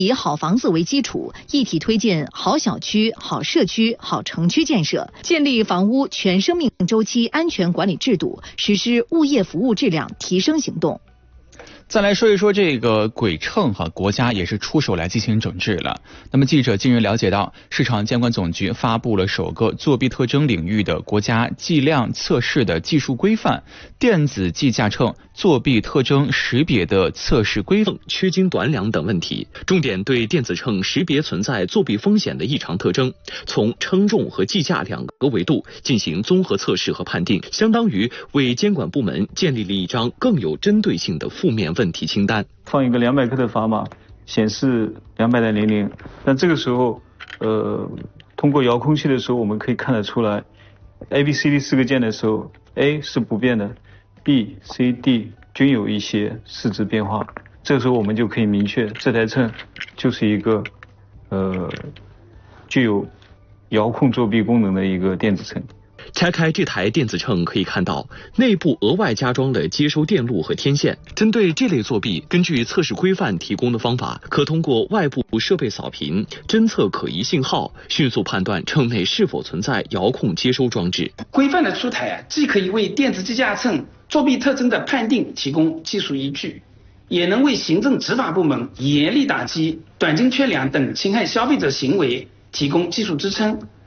以好房子为基础，一体推进好小区、好社区、好城区建设，建立房屋全生命周期安全管理制度，实施物业服务质量提升行动。 再来说一说这个鬼秤国家也是出手来进行整治了。那么记者近日了解到，市场监管总局发布了首个作弊特征领域的国家计量测试的技术规范，电子计价秤作弊特征识别的测试规范、 缺斤短两等问题，重点对电子秤识别存在作弊风险的异常特征，从称重和计价两个维度进行综合测试和判定，相当于为监管部门建立了一张更有针对性的负面问题清单。 放一个200克的砝码，显示200.00，但这个时候，通过遥控器的时候，我们可以看得出来 ，A、B、C、D 4个键的时候 ，A 是不变的 ，B、C、D 均有一些式值变化。这个时候我们就可以明确，这台秤就是一个具有遥控作弊功能的一个电子秤。 拆开这台电子秤可以看到，内部额外加装了接收电路和天线。针对这类作弊，根据测试规范提供的方法，可通过外部设备扫频，侦测可疑信号，迅速判断秤内是否存在遥控接收装置。 规范的出台既可以为电子计价秤作弊特征的判定提供技术依据，也能为行政执法部门严厉打击短斤缺两等侵害消费者行为提供技术支撑。